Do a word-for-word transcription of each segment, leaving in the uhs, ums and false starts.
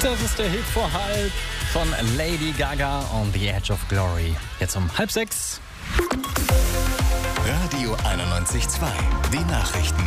Das ist der Hit vor halb von Lady Gaga on the Edge of Glory. Jetzt um halb sechs. Radio einundneunzig Komma zwei, die Nachrichten.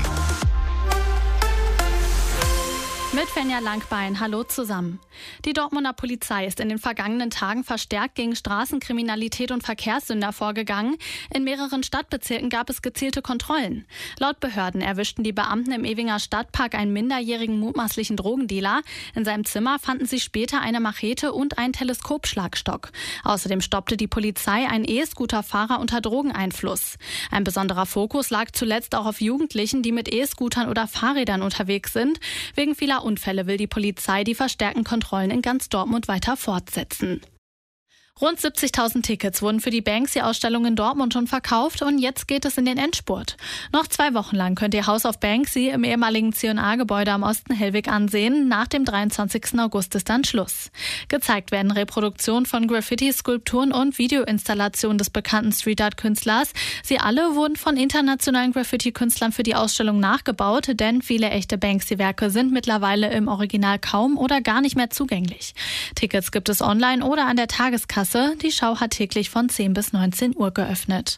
Mit Fenja Langbein, hallo zusammen. Die Dortmunder Polizei ist in den vergangenen Tagen verstärkt gegen Straßenkriminalität und Verkehrssünder vorgegangen. In mehreren Stadtbezirken gab es gezielte Kontrollen. Laut Behörden erwischten die Beamten im Ewinger Stadtpark einen minderjährigen mutmaßlichen Drogendealer. In seinem Zimmer fanden sie später eine Machete und einen Teleskopschlagstock. Außerdem stoppte die Polizei einen E-Scooter-Fahrer unter Drogeneinfluss. Ein besonderer Fokus lag zuletzt auch auf Jugendlichen, die mit E-Scootern oder Fahrrädern unterwegs sind. Wegen vieler Unfälle will die Polizei die verstärkten Kontrollen in ganz Dortmund weiter fortsetzen. Rund siebzigtausend Tickets wurden für die Banksy-Ausstellung in Dortmund schon verkauft und jetzt geht es in den Endspurt. Noch zwei Wochen lang könnt ihr House of Banksy im ehemaligen C und A-Gebäude am Osten Hellwig ansehen. Nach dem dreiundzwanzigsten August ist dann Schluss. Gezeigt werden Reproduktionen von Graffiti, Skulpturen und Videoinstallationen des bekannten Street-Art-Künstlers. Sie alle wurden von internationalen Graffiti-Künstlern für die Ausstellung nachgebaut, denn viele echte Banksy-Werke sind mittlerweile im Original kaum oder gar nicht mehr zugänglich. Tickets gibt es online oder an der Tageskasse. Die Schau hat täglich von zehn bis neunzehn Uhr geöffnet.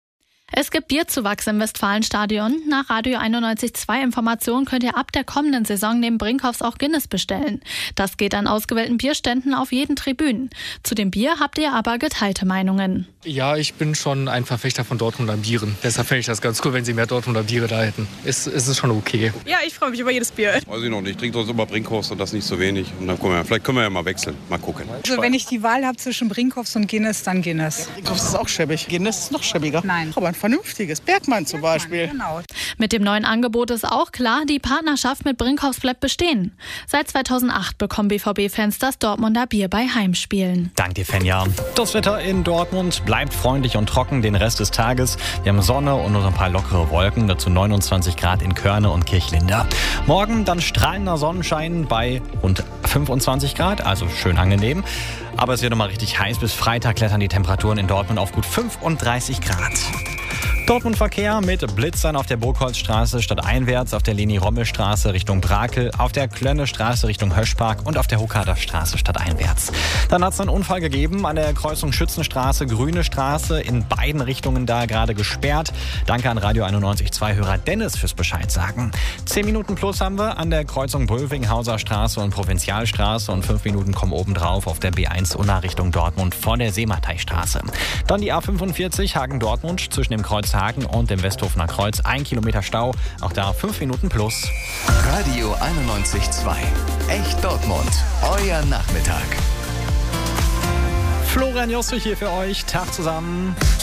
Es gibt Bierzuwachs im Westfalenstadion. Nach Radio einundneunzig Komma zwei Informationen könnt ihr ab der kommenden Saison neben Brinkhoffs auch Guinness bestellen. Das geht an ausgewählten Bierständen auf jeden Tribünen. Zu dem Bier habt ihr aber geteilte Meinungen. Ja, ich bin schon ein Verfechter von Dortmunder Bieren. Deshalb fände ich das ganz cool, wenn sie mehr Dortmunder Biere da hätten. Ist, ist es schon okay. Ja, ich freue mich über jedes Bier. Weiß ich noch nicht. Ich trinke sonst immer Brinkhoffs und das nicht so wenig. Und dann können wir, vielleicht können wir ja mal wechseln. Mal gucken. Also wenn ich die Wahl habe zwischen Brinkhoffs und Guinness, dann Guinness. Brinkhoffs ist auch schäbig. Guinness ist noch schäbiger. Nein. Aber ein vernünftiges. Bergmann zum Beispiel. Genau. Mit dem neuen Angebot ist auch klar, die Partnerschaft mit Brinkhoffs bleibt bestehen. Seit zweitausendacht bekommen B V B-Fans das Dortmunder Bier bei Heimspielen. Dank dir, Fenja. Das Wetter in Dortmund bleibt freundlich und trocken den Rest des Tages. Wir haben Sonne und noch ein paar lockere Wolken, dazu neunundzwanzig Grad in Körne und Kirchlinde. Morgen dann strahlender Sonnenschein bei rund fünfundzwanzig Grad, also schön angenehm. Aber es wird noch mal richtig heiß. Bis Freitag klettern die Temperaturen in Dortmund auf gut fünfunddreißig Grad. Dortmund-Verkehr mit Blitzern auf der Burgholzstraße stadteinwärts, auf der Leni-Rommel-Straße Richtung Brakel, auf der Klönne-Straße Richtung Höschpark und auf der Hokader Straße stadteinwärts. Dann hat es einen Unfall gegeben an der Kreuzung Schützenstraße, Grüne Straße, in beiden Richtungen da gerade gesperrt. Danke an Radio einundneunzig Komma zwei Hörer Dennis fürs Bescheid sagen. Zehn Minuten plus haben wir an der Kreuzung Bölvinghauser Straße und Provinzialstraße und fünf Minuten kommen obendrauf auf der B eins Unna Richtung Dortmund vor der Seemateistraße. Dann die A fünfundvierzig Hagen-Dortmund zwischen dem Kreuz Hagen und dem Westhofener Kreuz. Ein Kilometer Stau, auch da fünf Minuten plus. Radio einundneunzig Komma zwei. Echt Dortmund. Euer Nachmittag. Florian Jossich hier für euch. Tag zusammen.